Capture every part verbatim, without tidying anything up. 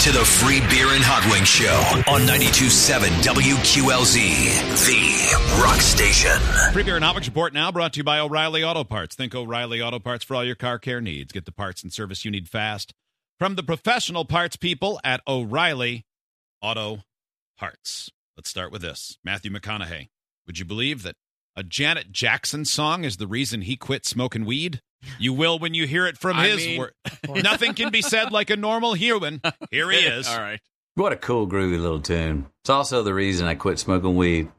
to the Free Beer and Hot Wings Show on ninety-two point seven W Q L Z, the rock station. Free Beer and Hot Wings Report now brought to you by O'Reilly Auto Parts. Think O'Reilly Auto Parts for all your car care needs. Get the parts and service you need fast from the professional parts people at O'Reilly Auto Parts. Let's start with this. Matthew McConaughey. Would you believe that a Janet Jackson song is the reason he quit smoking weed? You will when you hear it from I his mean, word. Nothing can be said like a normal human. Here he is. All right. What a cool, groovy little tune. It's also the reason I quit smoking weed.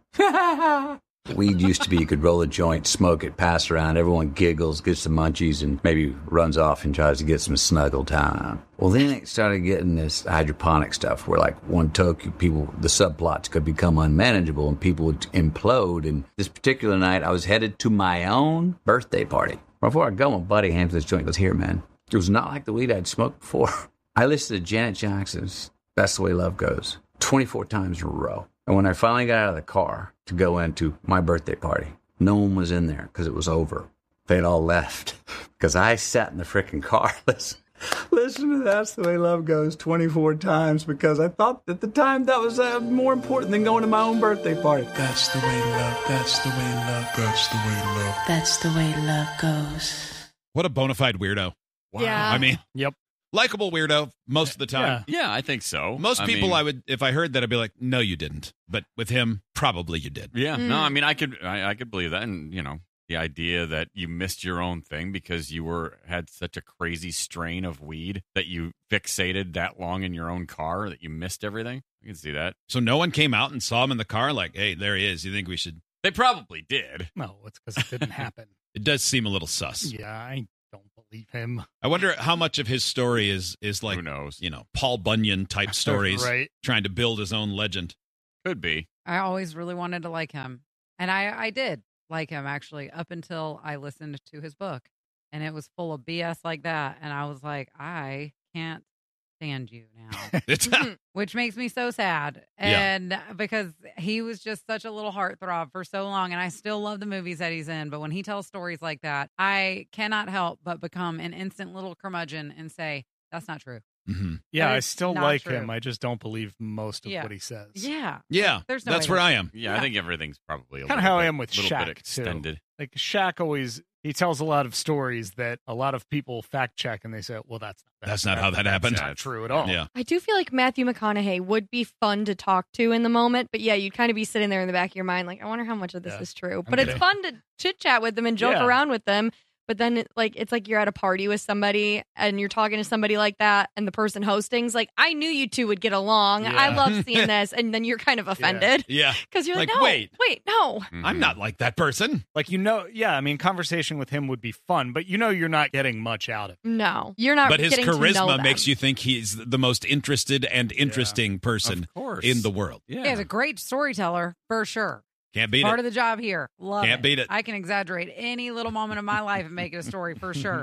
Weed used to be you could roll a joint, smoke it, pass it around, everyone giggles, gets some munchies, and maybe runs off and tries to get some snuggle time. Well, then it started getting this hydroponic stuff where, like, one toke, people, the subplots could become unmanageable and people would implode. And this particular night, I was headed to my own birthday party. Before I go, my buddy hands me this joint and goes, "Here, man." It was not like the weed I'd smoked before. I listened to Janet Jackson's That's the Way Love Goes twenty-four times in a row. And when I finally got out of the car to go into my birthday party, no one was in there because it was over. They'd all left because I sat in the freaking car listening. Listen to That's the Way Love Goes twenty-four times because I thought at the time that was uh, more important than going to my own birthday party. That's the way love, that's the way love, that's the way love. That's the way love goes. What a bona fide weirdo. Wow. Yeah. I mean, Yep. likable weirdo most of the time. Yeah. Yeah, I think so. Most I people, mean, I would, if I heard that, I'd be like, no, you didn't. But with him, probably you did. Yeah. Mm. No, I mean, I could, I, I could believe that, and you know, the idea that you missed your own thing because you were had such a crazy strain of weed that you fixated that long in your own car that you missed everything. I can see that. So no one came out and saw him in the car like, hey, there he is. You think we should? They probably did. No, it's because it didn't happen. It does seem a little sus. Yeah, I don't believe him. I wonder how much of his story is is like, Who knows? you know, Paul Bunyan type stories, Right. trying to build his own legend. Could be. I always really wanted to like him. And I, I did like him, actually, up until I listened to his book. And it was full of B S like that. And I was like, I can't stand you now. It's Which makes me so sad. Yeah. And because he was just such a little heartthrob for so long. And I still love the movies that he's in. But when he tells stories like that, I cannot help but become an instant little curmudgeon and say, that's not true. mm-hmm. Yeah, That I is still not like true. him. I just don't believe most of Yeah. what he says. Yeah. Yeah, There's no that's way where that- I am. Yeah, Yeah. I think everything's probably a Kinda little how I bit- am with little Shaq, bit too. extended. Like Shaq always, he tells a lot of stories that a lot of people fact check and they say, well, that's not, That's not how that happened. That's not true at all. Yeah. I do feel like Matthew McConaughey would be fun to talk to in the moment, but yeah, you'd kind of be sitting there in the back of your mind, like, I wonder how much of this Yeah. is true. I'm But it's kidding. fun to chit chat with them and joke Yeah. around with them. But then, it, like, it's like you're at a party with somebody and you're talking to somebody like that, and the person hosting's like, I knew you two would get along. I Yeah. love seeing this, and then you're kind of offended Yeah. because you're like, Like, no, wait. wait, no. Mhm. I'm not like that person. Like, you know, yeah, I mean, conversation with him would be fun, but you know you're not getting much out of it. No, you're not. But his getting to know charisma them. makes you think he's the most interested and interesting person Of course. in the world. Yeah. He's a great storyteller for sure. Can't beat Part it. of the job here. Love Can't it. beat it. I can exaggerate any little moment of my life and make it a story for sure.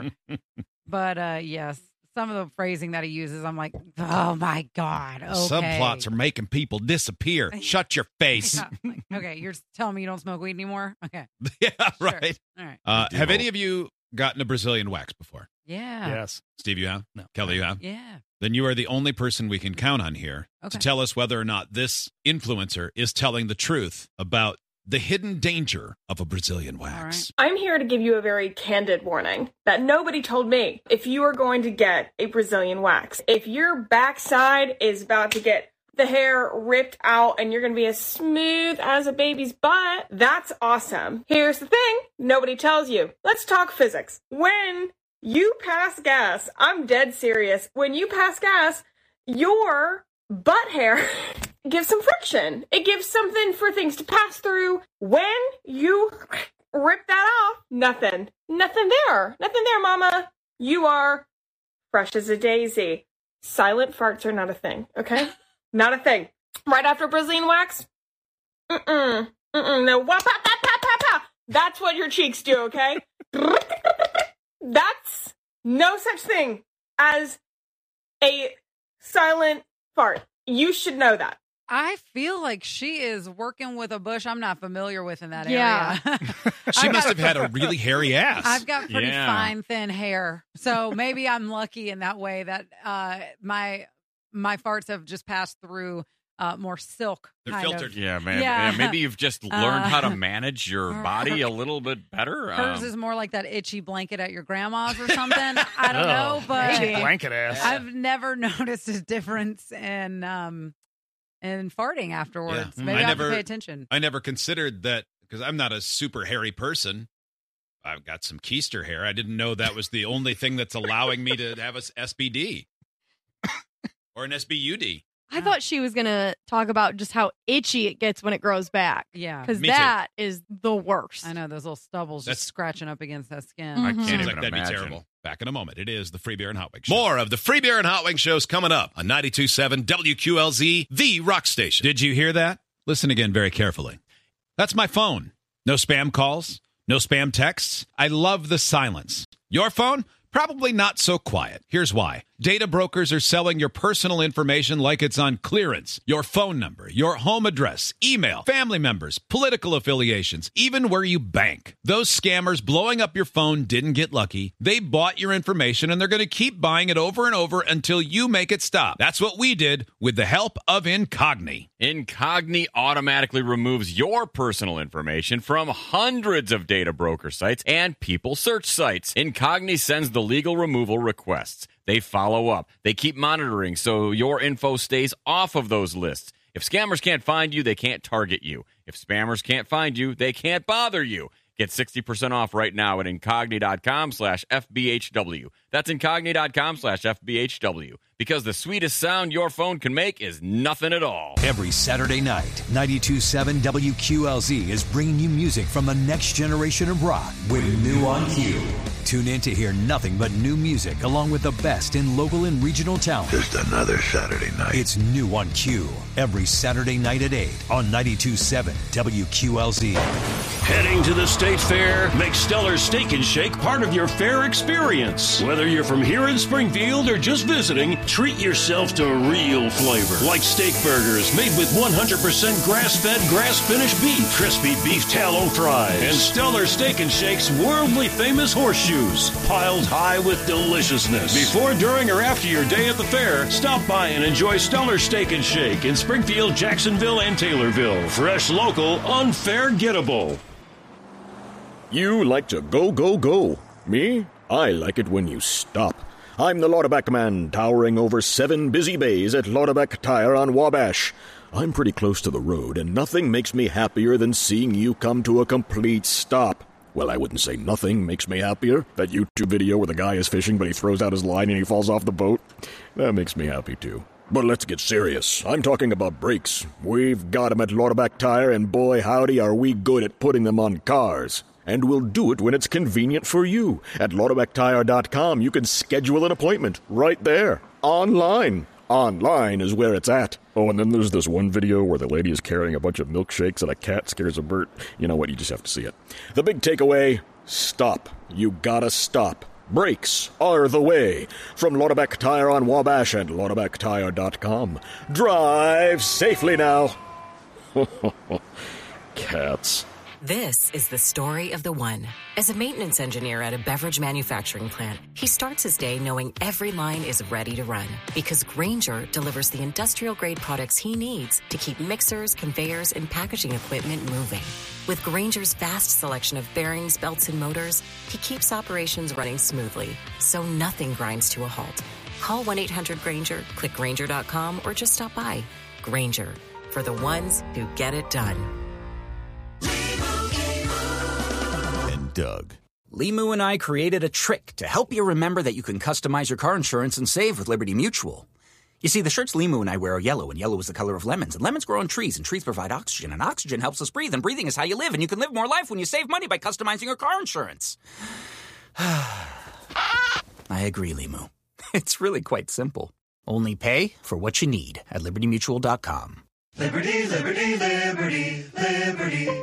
But uh, yes, some of the phrasing that he uses, I'm like, oh my God. Okay. Subplots are making people disappear. Shut your face. Yeah, like, okay, you're telling me you don't smoke weed anymore? Okay. yeah, Sure. right. All right. Uh, Good have deal. any of you gotten a Brazilian wax before? Yeah. Yes. Steve, you have? No. Kelly, you have? Yeah. Then you are the only person we can count on here to Okay. tell us whether or not this influencer is telling the truth about the hidden danger of a Brazilian wax. I'm here to give you a very candid warning that nobody told me. If you are going to get a Brazilian wax, if your backside is about to get the hair ripped out and you're going to be as smooth as a baby's butt, that's awesome. Here's the thing nobody tells you. Let's talk physics. When you pass gas, I'm dead serious. When you pass gas, your butt hair gives some friction. It gives something for things to pass through. When you rip that off, nothing. Nothing there. Nothing there, mama. You are fresh as a daisy. Silent farts are not a thing, okay? Not a thing. Right after Brazilian wax? Mm-mm. Mm-mm. No. Wah, pa, pa, pa, pa, pa. That's what your cheeks do, okay? That's no such thing as a silent fart. You should know that. I feel like she is working with a bush I'm not familiar with in that Yeah. area. She I've must got- have had a really hairy ass. I've got pretty Yeah. fine, thin hair. So maybe I'm lucky in that way that uh, my my farts have just passed through uh, more silk. They're kind filtered. Of. Yeah, man. Yeah. Yeah, maybe you've just learned Uh, how to manage your body a little bit better. Hers Um, is more like that itchy blanket at your grandma's or something. I don't know, Oh, but itchy blanket ass. I've never noticed a difference in um in farting afterwards. Yeah. Maybe I I, have never- to pay attention. I never considered that because I'm not a super hairy person. I've got some keister hair. I didn't know that was the only thing that's allowing me to have a S B D or an S B U D. I thought she was going to talk about just how itchy it gets when it grows back. Yeah, Because Me too. that is the worst. I know those little stubbles That's- just scratching up against that skin. Mhm. I can't Seems even like that'd imagine. be terrible. Back in a moment. It is the Free Beer and Hot Wings Show. More of the Free Beer and Hot Wings shows coming up on ninety-two point seven W Q L Z, the rock station. Did you hear that? Listen again very carefully. That's my phone. No spam calls, no spam texts. I love the silence. Your phone? Probably not so quiet. Here's why. Data brokers are selling your personal information like it's on clearance. Your phone number, your home address, email, family members, political affiliations, even where you bank. Those scammers blowing up your phone didn't get lucky. They bought your information and they're going to keep buying it over and over until you make it stop. That's what we did with the help of Incogni. Incogni automatically removes your personal information from hundreds of data broker sites and people search sites. Incogni sends the legal removal requests. They follow up. They keep monitoring so your info stays off of those lists. If scammers can't find you, they can't target you. If spammers can't find you, they can't bother you. Get sixty percent off right now at incogni.com slash FBHW. That's incogni.com slash FBHW. Because the sweetest sound your phone can make is nothing at all. Every Saturday night, ninety-two point seven W Q L Z is bringing you music from the next generation of rock with New on Q. Tune in to hear nothing but new music along with the best in local and regional talent. Just another Saturday night. It's New on Q every Saturday night at eight on ninety-two point seven W Q L Z. Heading to the State Fair? Make Stellar Steak and Shake part of your fair experience. Whether you're from here in Springfield or just visiting, treat yourself to real flavor. Like steak burgers made with one hundred percent grass-fed, grass-finished beef, crispy beef tallow fries, and Stellar Steak and Shake's worldly famous horseshoes, piled high with deliciousness. Before, during, or after your day at the fair, stop by and enjoy Stellar Steak and Shake in Springfield, Jacksonville, and Taylorville. Fresh, local, unforgettable. You like to go, go, go. Me? I like it when you stop. I'm the Lauderback Man, towering over seven busy bays at Lauderback Tire on Wabash. I'm pretty close to the road, and nothing makes me happier than seeing you come to a complete stop. Well, I wouldn't say nothing makes me happier. That YouTube video where the guy is fishing, but he throws out his line and he falls off the boat. That makes me happy, too. But let's get serious. I'm talking about brakes. We've got 'em at Lauderback Tire, and boy, howdy, are we good at putting them on cars. And we'll do it when it's convenient for you. At Lauderback Tire dot com, you can schedule an appointment right there, online. Online is where it's at. Oh, and then there's this one video where the lady is carrying a bunch of milkshakes and a cat scares a bird. You know what? You just have to see it. The big takeaway, stop. You gotta stop. Brakes are the way. From Lauderback Tire on Wabash and Lauderback Tire dot com. Drive safely now. Cats. This is the story of the one. As a maintenance engineer at a beverage manufacturing plant, he starts his day knowing every line is ready to run because Grainger delivers the industrial-grade products he needs to keep mixers, conveyors, and packaging equipment moving. With Grainger's vast selection of bearings, belts, and motors, he keeps operations running smoothly, so nothing grinds to a halt. Call one eight hundred Grainger, click Grainger dot com, or just stop by. Grainger, for the ones who get it done. Doug. Limu and I created a trick to help you remember that you can customize your car insurance and save with Liberty Mutual. You see, the shirts Limu and I wear are yellow, and yellow is the color of lemons, and lemons grow on trees, and trees provide oxygen, and oxygen helps us breathe, and breathing is how you live, and you can live more life when you save money by customizing your car insurance. I agree, Limu. It's really quite simple. Only pay for what you need at liberty mutual dot com. Liberty, liberty, liberty, liberty.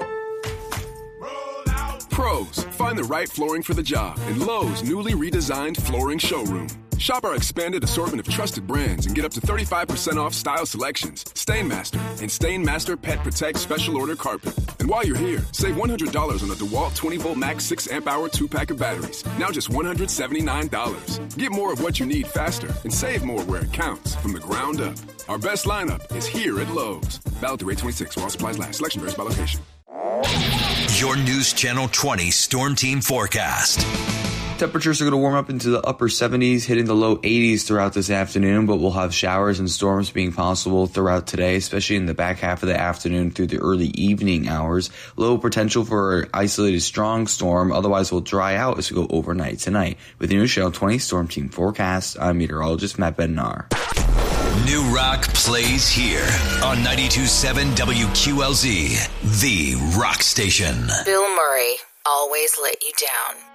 Pros, find the right flooring for the job in Lowe's newly redesigned flooring showroom. Shop our expanded assortment of trusted brands and get up to thirty-five percent off style selections, Stainmaster, and Stainmaster Pet Protect Special Order Carpet. And while you're here, save one hundred dollars on a DeWalt twenty volt max six amp hour two pack of batteries. Now just one hundred seventy-nine dollars. Get more of what you need faster and save more where it counts from the ground up. Our best lineup is here at Lowe's. Valid through eight twenty-six while supplies last. Selection varies by location. Your News Channel twenty Storm Team forecast. Temperatures are going to warm up into the upper seventies, hitting the low eighties throughout this afternoon, but we'll have showers and storms being possible throughout today, especially in the back half of the afternoon through the early evening hours. Low potential for an isolated strong storm, otherwise will dry out as we go overnight tonight. With the News Channel twenty Storm Team forecast, I'm meteorologist Matt Bednar. New rock plays here on ninety-two point seven W Q L Z, the rock station. Bill Murray, Always Let You Down.